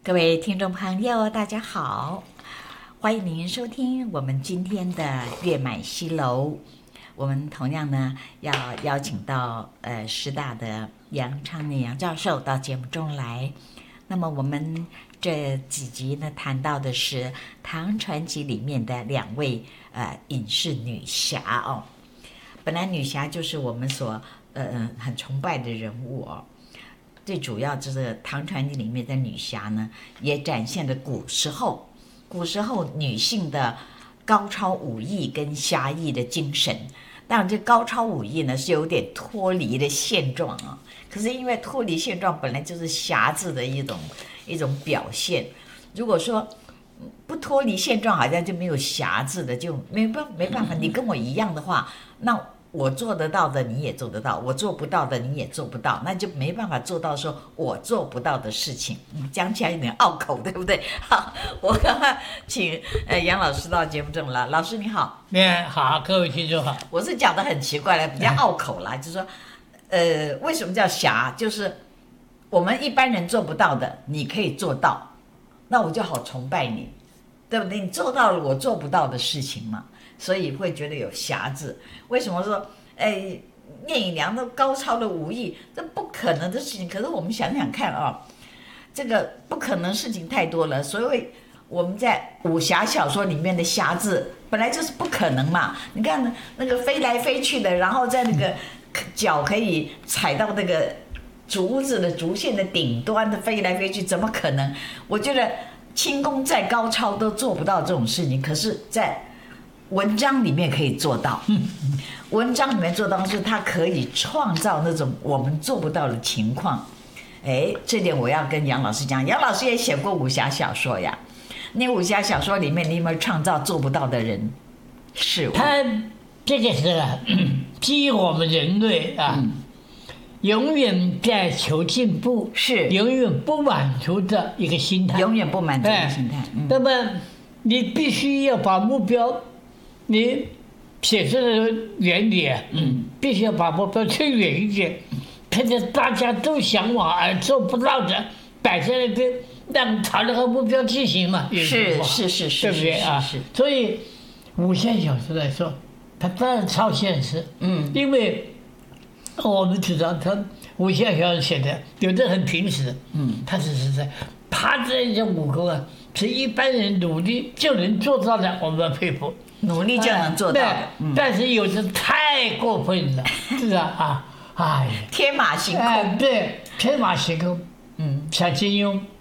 各位听众朋友，大家好，欢迎您收听我们今天的月满西楼。我们同样呢要邀请到师大的杨昌年杨教授到节目中来。那么我们这几集呢谈到的是唐传奇里面的两位隐士女侠哦。本来女侠就是我们所很崇拜的人物哦。最主要就是唐传奇里面的女侠呢，也展现了古时候女性的高超武艺跟侠义的精神。当然，这高超武艺呢是有点脱离了现状啊。可是因为脱离现状本来就是侠字的一种表现。如果说不脱离现状，好像就没有侠字的，就没办法。你跟我一样的话，那我做得到的你也做得到，我做不到的你也做不到，那就没办法做到说我做不到的事情。讲起来有点拗口，对不对？好，我刚刚请杨老师到节目中了。老师你好。 好，各位听众好。 我是讲的很奇怪了，比较拗口啦，就是说为什么叫侠？就是我们一般人做不到的你可以做到，那我就好崇拜你，对不对？你做到了我做不到的事情嘛，所以会觉得有侠字。为什么说聂隐娘的高超的武艺，这不可能的事情？可是我们想想看啊，这个不可能事情太多了。所以我们在武侠小说里面的侠字本来就是不可能嘛。你看那个飞来飞去的，然后在那个脚可以踩到那个竹子的竹线的顶端的飞来飞去，怎么可能？我觉得轻功再高超都做不到这种事情，可是在文章里面可以做到。文章里面做到是他可以创造那种我们做不到的情况。这点我要跟杨老师讲。杨老师也写过武侠小说呀，那武侠小说里面你有没有创造做不到的人事物？ 他这个是基于我们人类永远在求进步， 是永远不满足的一个心态， 永远不满足的心态。 那么你必须要把目标，你写出的原理必须要把目标推远一点，看着大家都向往而做不到的摆在那边，让朝那个目标进行嘛， 是，对不对啊？ 所以武侠小说来说，它当然超现实。因为我们知道他武侠小说写的有的很平时，他只是在他这种武功啊，是一般人努力就能做到的，我们佩服。 努力就能做到的， 但是有的太过分了，是啊， 天马行空。 对，天马行空。像金庸，